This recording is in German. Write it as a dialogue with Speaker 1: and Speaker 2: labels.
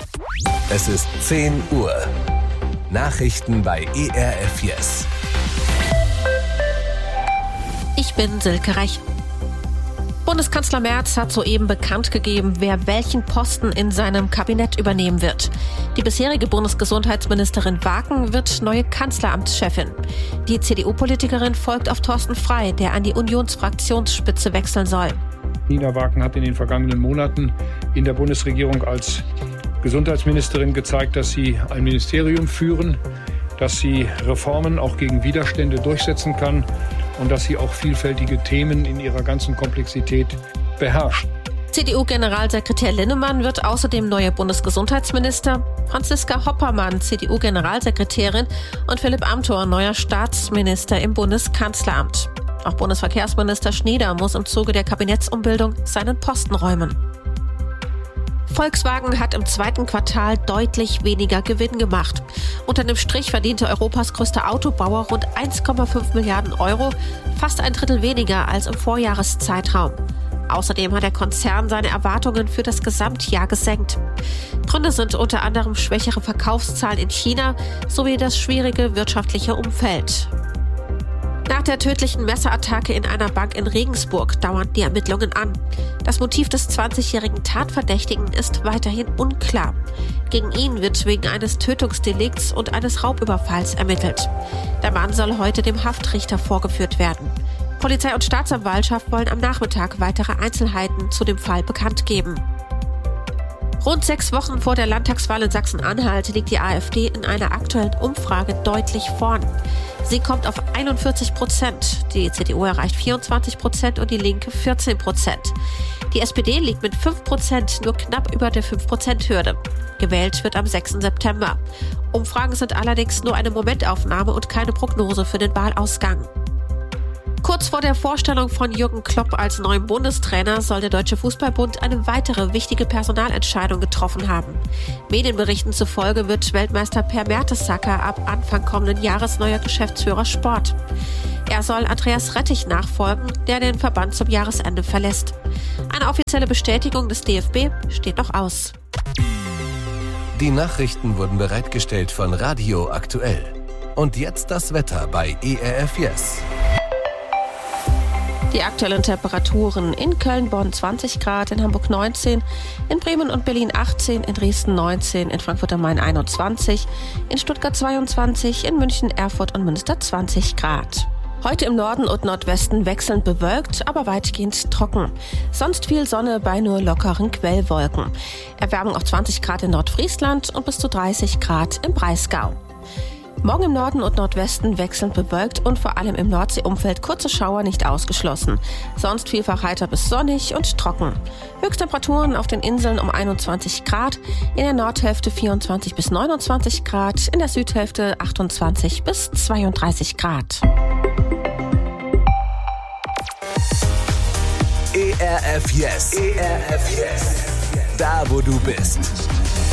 Speaker 1: Es ist 10 Uhr. Nachrichten bei ERF Yes.
Speaker 2: Ich bin Silke Reich. Bundeskanzler Merz hat soeben bekannt gegeben, wer welchen Posten in seinem Kabinett übernehmen wird. Die bisherige Bundesgesundheitsministerin Waken wird neue Kanzleramtschefin. Die CDU-Politikerin folgt auf Thorsten Frey, der an die Unionsfraktionsspitze wechseln soll.
Speaker 3: Nina Waken hat in den vergangenen Monaten in der Bundesregierung als Gesundheitsministerin gezeigt, dass sie ein Ministerium führen, dass sie Reformen auch gegen Widerstände durchsetzen kann und dass sie auch vielfältige Themen in ihrer ganzen Komplexität beherrscht.
Speaker 2: CDU-Generalsekretär Linnemann wird außerdem neuer Bundesgesundheitsminister, Franziska Hoppermann, CDU-Generalsekretärin und Philipp Amthor, neuer Staatsminister im Bundeskanzleramt. Auch Bundesverkehrsminister Schneider muss im Zuge der Kabinettsumbildung seinen Posten räumen. Volkswagen hat im zweiten Quartal deutlich weniger Gewinn gemacht. Unter dem Strich verdiente Europas größter Autobauer rund 1,5 Milliarden Euro, fast ein Drittel weniger als im Vorjahreszeitraum. Außerdem hat der Konzern seine Erwartungen für das Gesamtjahr gesenkt. Gründe sind unter anderem schwächere Verkaufszahlen in China sowie das schwierige wirtschaftliche Umfeld. Nach der tödlichen Messerattacke in einer Bank in Regensburg dauern die Ermittlungen an. Das Motiv des 20-jährigen Tatverdächtigen ist weiterhin unklar. Gegen ihn wird wegen eines Tötungsdelikts und eines Raubüberfalls ermittelt. Der Mann soll heute dem Haftrichter vorgeführt werden. Polizei und Staatsanwaltschaft wollen am Nachmittag weitere Einzelheiten zu dem Fall bekannt geben. Rund 6 Wochen vor der Landtagswahl in Sachsen-Anhalt liegt die AfD in einer aktuellen Umfrage deutlich vorn. Sie kommt auf 41%. Die CDU erreicht 24% und die Linke 14%. Die SPD liegt mit 5% nur knapp über der 5%-Hürde. Gewählt wird am 6. September. Umfragen sind allerdings nur eine Momentaufnahme und keine Prognose für den Wahlausgang. Kurz vor der Vorstellung von Jürgen Klopp als neuem Bundestrainer soll der Deutsche Fußballbund eine weitere wichtige Personalentscheidung getroffen haben. Medienberichten zufolge wird Weltmeister Per Mertesacker ab Anfang kommenden Jahres neuer Geschäftsführer Sport. Er soll Andreas Rettich nachfolgen, der den Verband zum Jahresende verlässt. Eine offizielle Bestätigung des DFB steht noch aus.
Speaker 1: Die Nachrichten wurden bereitgestellt von Radio Aktuell. Und jetzt das Wetter bei ERF Yes.
Speaker 2: Die aktuellen Temperaturen: in Köln, Bonn 20 Grad, in Hamburg 19, in Bremen und Berlin 18, in Dresden 19, in Frankfurt am Main 21, in Stuttgart 22, in München, Erfurt und Münster 20 Grad. Heute im Norden und Nordwesten wechselnd bewölkt, aber weitgehend trocken. Sonst viel Sonne bei nur lockeren Quellwolken. Erwärmung auf 20 Grad in Nordfriesland und bis zu 30 Grad im Breisgau. Morgen im Norden und Nordwesten wechselnd bewölkt und vor allem im Nordseeumfeld kurze Schauer nicht ausgeschlossen. Sonst vielfach heiter bis sonnig und trocken. Höchsttemperaturen auf den Inseln um 21 Grad, in der Nordhälfte 24 bis 29 Grad, in der Südhälfte 28 bis 32 Grad.
Speaker 1: ERF Yes. ERF Yes. Da, wo du bist.